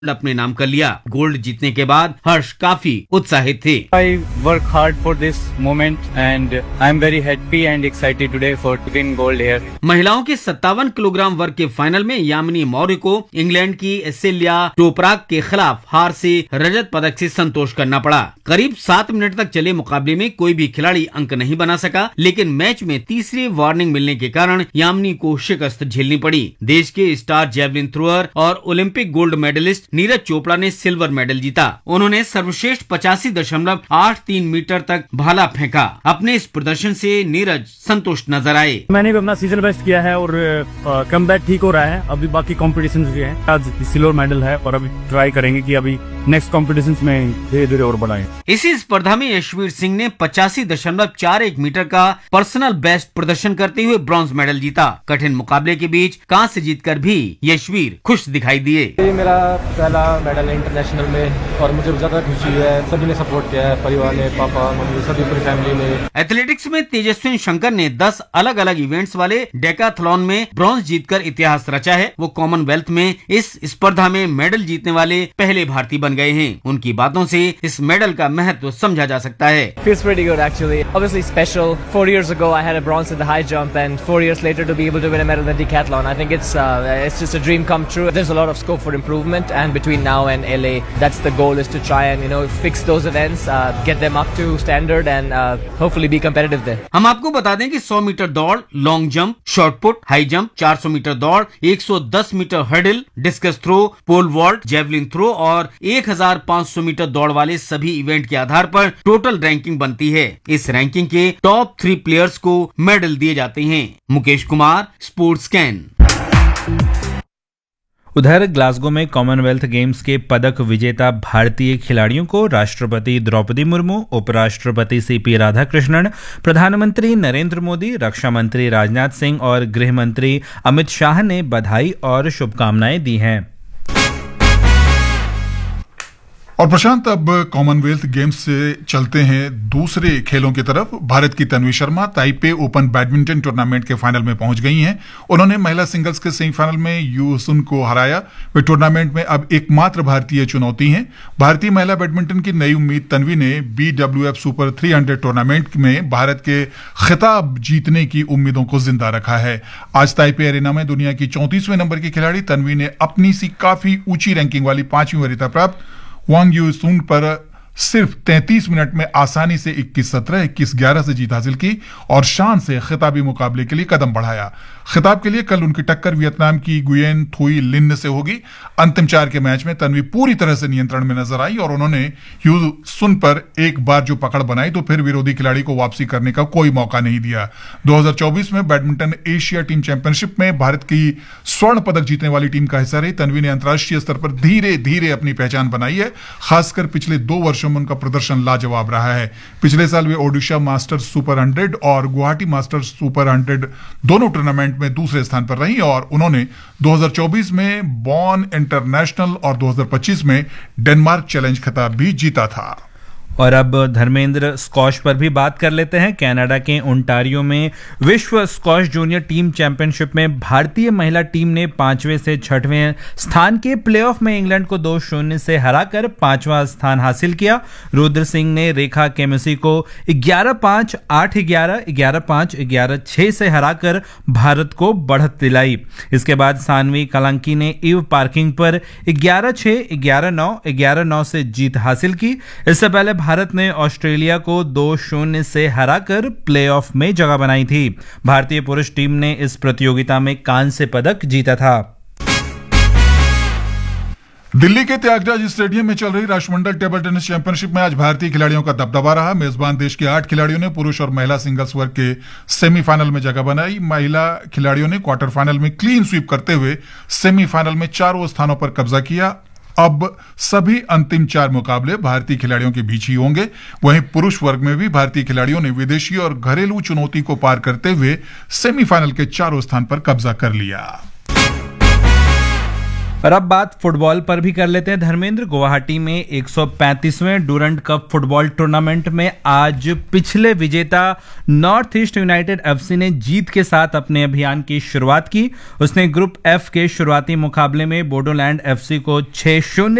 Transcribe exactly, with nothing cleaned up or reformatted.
अपने नाम कर लिया। गोल्ड जीतने के बाद हर्ष काफी उत्साहित थे। I work hard for this moment and I'm very happy and excited today for to win gold here. महिलाओं के सत्तावन किलोग्राम वर्ग के फाइनल में यामिनी मौर्य को इंग्लैंड की एसेलिया टोपराक के खिलाफ हार से रजत पदक से संतोष करना पड़ा। करीब सात मिनट तक चले मुकाबले में कोई भी खिलाड़ी अंक नहीं बना सका, लेकिन मैच में तीसरी वार्निंग मिलने के कारण यामिनी को शिकस्त झेलनी पड़ी। देश के स्टार जेवलिन थ्रोअर और Olympic gold medallist Neeraj Chopra ने सिल्वर मेडल जीता। उन्होंने सर्वश्रेष्ठ पचासी दशमलव आठ तीन मीटर तक भाला फेंका। अपने इस प्रदर्शन से नीरज संतुष्ट नजर आए। मैंने भी अपना सीजन बेस्ट किया है और कमबैक ठीक हो रहा है। अभी बाकी कॉम्पिटिशन्स भी हैं। आज सिल्वर मेडल है और अभी ट्राई करेंगे कि अभी नेक्स्ट कॉम्पिटिशन्स में धीरे धीरे और बढ़ाएं। इसी स्पर्धा में यशवीर सिंह ने पचासी दशमलव चार एक मीटर का पर्सनल बेस्ट प्रदर्शन करते हुए ब्रॉन्ज मेडल जीता। कठिन मुकाबले के बीच कांस्य जीतकर भी यशवीर खुश दिखाई दिए। ये मेरा पहला मेडल है इंटरनेशनल में और मुझे ज्यादा खुशी है। सभी ने सपोर्ट किया है, परिवार ने, पापा मम्मी, सभी पूरी फैमिली ने। एथलेटिक्स में तेजस्विन शंकर ने दस अलग अलग इवेंट्स वाले डेकाथलॉन में ब्रॉन्ज जीतकर इतिहास रचा है। वो कॉमनवेल्थ में इस स्पर्धा में मेडल जीतने वाले पहले भारतीय बन गए हैं। उनकी बातों से इस मेडल का महत्व समझा जा सकता है। Feels pretty good actually. Obviously special. Four years ago I had a bronze in the high jump, and four years later to be able to win a medal in the decathlon, I think it's uh, it's just a dream come true. There's a lot of scope for improvement, and between now and L A, that's the goal, is to try and you know fix those events, uh, get them up to standard, and uh, hopefully be competitive there. हम आपको बता दें कि सौ metre दौड़, long jump, short put, high jump, चार सौ metre दौड़, एक सौ दस metre hurdle, discus throw, pole vault, javelin throw और एक हज़ार पाँच सौ मीटर दौड़ वाले सभी इवेंट के आधार पर टोटल रैंकिंग बनती है। इस रैंकिंग के टॉप थ्री प्लेयर्स को मेडल दिए जाते हैं। Mukesh Kumar, sports can. उधर ग्लासगो में कॉमनवेल्थ गेम्स के पदक विजेता भारतीय खिलाड़ियों को राष्ट्रपति द्रौपदी मुर्मू, उपराष्ट्रपति सीपी राधाकृष्णन, प्रधानमंत्री नरेंद्र मोदी, रक्षा मंत्री राजनाथ सिंह और गृह मंत्री अमित शाह ने बधाई और शुभकामनाएं दी हैं। और प्रशांत, अब कॉमनवेल्थ गेम्स से चलते हैं दूसरे खेलों की तरफ। भारत की Tanvi Sharma Taipei open badminton tournament के फाइनल में पहुंच गई हैं। उन्होंने महिला सिंगल्स के सेमीफाइनल में यू सुन को हराया। वे टूर्नामेंट में अब एकमात्र भारतीय चुनौती हैं। भारतीय महिला बैडमिंटन की नई उम्मीद तन्वी ने बी डब्ल्यू एफ सुपर तीन सौ टूर्नामेंट में भारत के खिताब जीतने की उम्मीदों को जिंदा रखा है। आज ताइपे एरेना में दुनिया की चौंतीसवें नंबर की खिलाड़ी तन्वी ने अपनी सी काफी ऊंची रैंकिंग वाली पांचवीं वरीयता प्राप्त वांग यू सुन पर सिर्फ तैंतीस मिनट में आसानी से इक्कीस सत्रह, इक्कीस ग्यारह से जीत हासिल की और शान से खिताबी मुकाबले के लिए कदम बढ़ाया। खिताब के लिए कल उनकी टक्कर वियतनाम की गुयेन थुई लिन से होगी। अंतिम चार के मैच में तन्वी पूरी तरह से नियंत्रण में नजर आई और उन्होंने यू सुन पर एक बार जो पकड़ बनाई तो फिर विरोधी खिलाड़ी को वापसी करने का कोई मौका नहीं दिया। दो हज़ार चौबीस में बैडमिंटन एशिया टीम चैंपियनशिप में भारत की स्वर्ण पदक जीतने वाली टीम का हिस्सा रही तन्वी ने अंतर्राष्ट्रीय स्तर पर धीरे धीरे अपनी पहचान बनाई है। खासकर पिछले दो वर्षों में उनका प्रदर्शन लाजवाब रहा है। पिछले साल वे ओडिशा मास्टर्स सुपर हंड्रेड और गुवाहाटी मास्टर्स सुपर हंड्रेड दोनों टूर्नामेंट में दूसरे स्थान पर रही और उन्होंने दो हज़ार चौबीस में बॉन इंटरनेशनल और दो हज़ार पच्चीस में डेनमार्क चैलेंज खिताब भी जीता था। और अब धर्मेंद्र स्क्वॉश पर भी बात कर लेते हैं। कनाडा के ओंटारियो में विश्व स्क्वॉश जूनियर टीम चैंपियनशिप में भारतीय महिला टीम ने पांचवें से छठवें स्थान के प्लेऑफ में इंग्लैंड को दो शून्य से हराकर पांचवा स्थान हासिल किया। रुद्र सिंह ने रेखा केमिसी को ग्यारह पांच, आठ ग्यारह, ग्यारह पांच, ग्यारह छह से हराकर भारत को बढ़त दिलाई। इसके बाद सानवी कलांकी ने इव पार्किंग पर ग्यारह छह, ग्यारह नौ, ग्यारह नौ से जीत हासिल की। इससे पहले भारत ने ऑस्ट्रेलिया को दो शून्य से हराकर प्लेऑफ में जगह बनाई थी। भारतीय पुरुष टीम ने इस प्रतियोगिता में कांस्य पदक जीता था। दिल्ली के त्यागराज स्टेडियम में चल रही राष्ट्रमंडल टेबल टेनिस चैंपियनशिप में आज भारतीय खिलाड़ियों का दबदबा रहा। मेजबान देश के आठ खिलाड़ियों ने पुरुष और महिला सिंगल्स वर्ग के सेमीफाइनल में जगह बनाई। महिला खिलाड़ियों ने क्वार्टर फाइनल में क्लीन स्वीप करते हुए सेमीफाइनल में चारों स्थानों पर कब्जा किया। अब सभी अंतिम चार मुकाबले भारतीय खिलाड़ियों के बीच ही होंगे। वहीं पुरुष वर्ग में भी भारतीय खिलाड़ियों ने विदेशी और घरेलू चुनौती को पार करते हुए सेमीफाइनल के चारों स्थान पर कब्जा कर लिया। और अब बात फुटबॉल पर भी कर लेते हैं धर्मेंद्र। गुवाहाटी में एक सौ पैंतीसवें डूरंट कप फुटबॉल टूर्नामेंट में आज पिछले विजेता नॉर्थ ईस्ट यूनाइटेड एफसी ने जीत के साथ अपने अभियान की शुरुआत की। उसने ग्रुप एफ के शुरुआती मुकाबले में बोडोलैंड एफसी को छह शून्य